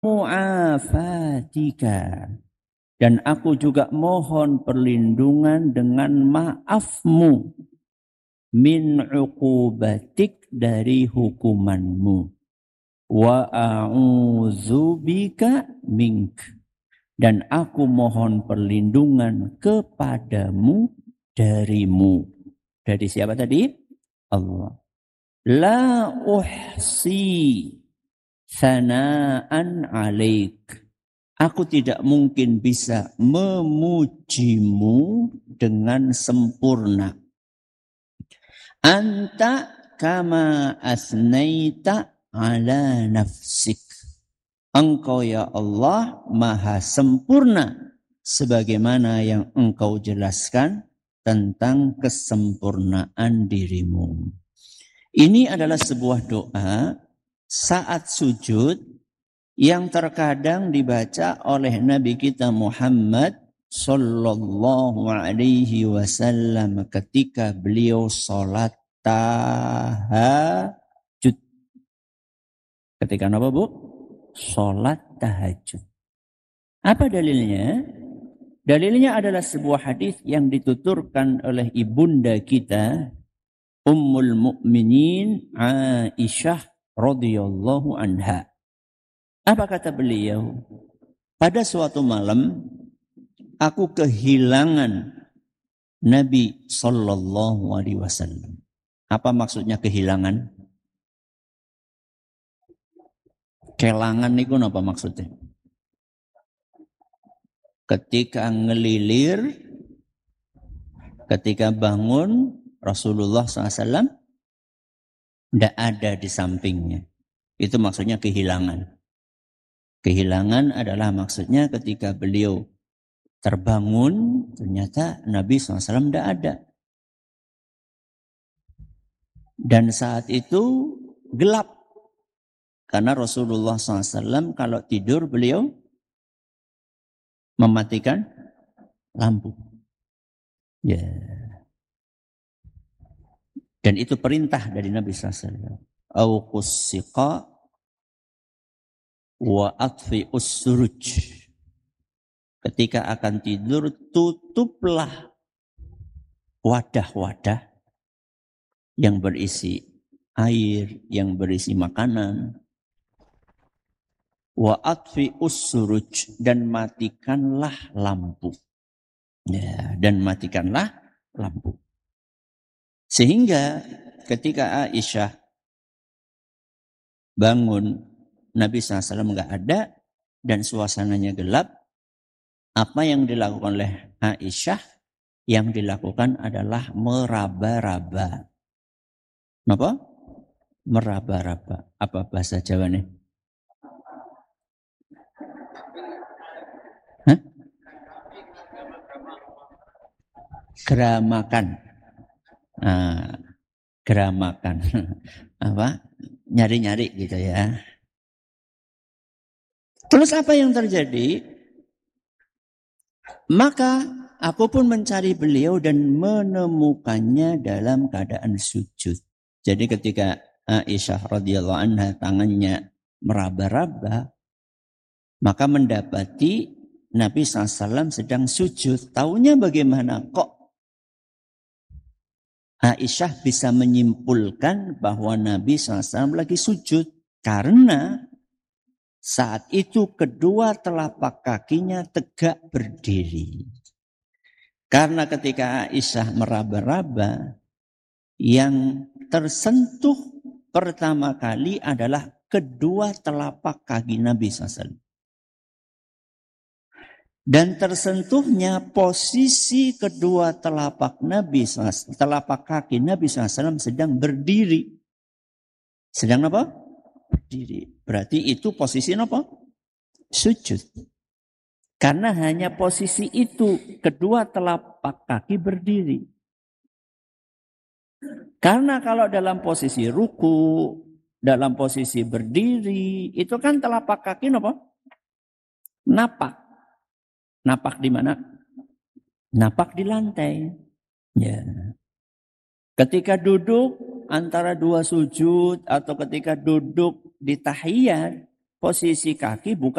mu'afatika. Dan aku juga mohon perlindungan dengan maafmu min uqubatik dari hukumanmu. Wa a'udzubika mink. Dan aku mohon perlindungan kepadamu darimu. Dari siapa tadi? Allah. La uhsi sana'an alaik. Aku tidak mungkin bisa memujimu dengan sempurna. Anta kama asnaita ala nafsik. Engkau ya Allah maha sempurna sebagaimana yang engkau jelaskan tentang kesempurnaan dirimu. Ini adalah sebuah doa saat sujud yang terkadang dibaca oleh Nabi kita Muhammad sallallahu alaihi wasallam ketika beliau salat tahajud. Ketika apa, Bu? Salat tahajud. Apa dalilnya? Dalilnya adalah sebuah hadis yang dituturkan oleh ibunda kita Ummul Mukminin Aisyah radhiyallahu anha. Apa kata beliau? Pada suatu malam, aku kehilangan Nabi Sallallahu Alaihi Wasallam. Apa maksudnya kehilangan? Kelangan itu apa maksudnya? Ketika ngelilir, ketika bangun, Rasulullah SAW tidak ada di sampingnya. Itu maksudnya kehilangan. Kehilangan adalah maksudnya ketika beliau terbangun, ternyata Nabi SAW tidak ada. Dan saat itu gelap. Karena Rasulullah SAW kalau tidur beliau mematikan lampu. Ya. Dan itu perintah dari Nabi SAW. Auqussiqa wa atfi'us suruj. Ketika akan tidur, tutuplah wadah-wadah yang berisi air, yang berisi makanan. Wa atfi'us suruj, dan matikanlah lampu. Ya, dan matikanlah lampu. Sehingga ketika Aisyah bangun, Nabi SAW enggak ada dan suasananya gelap. Apa yang dilakukan oleh Aisyah? Yang dilakukan adalah meraba-raba. Apa? Meraba-raba. Apa bahasa Jawa nih? Hah? Geramakan. Nah, geramakan. Apa? Nyari-nyari gitu ya. Terus apa yang terjadi? Maka aku pun mencari beliau dan menemukannya dalam keadaan sujud. Jadi ketika Aisyah radhiyallahu anha tangannya meraba-raba, maka mendapati Nabi SAW sedang sujud. Taunya bagaimana? Kok Aisyah bisa menyimpulkan bahwa Nabi SAW lagi sujud? Karena saat itu kedua telapak kakinya tegak berdiri. Karena ketika Aisyah meraba-raba, yang tersentuh pertama kali adalah kedua telapak kaki Nabi SAW. Dan tersentuhnya posisi kedua telapak kaki Nabi SAW sedang berdiri. Sedang apa? Berdiri. Berarti itu posisi apa? Sujud. Karena hanya posisi itu, kedua telapak kaki berdiri. Karena kalau dalam posisi ruku, dalam posisi berdiri, itu kan telapak kaki apa? Napak. Napak di mana? Napak di lantai. Ya. Ketika duduk antara dua sujud atau ketika duduk di tahiyat, posisi kaki bukan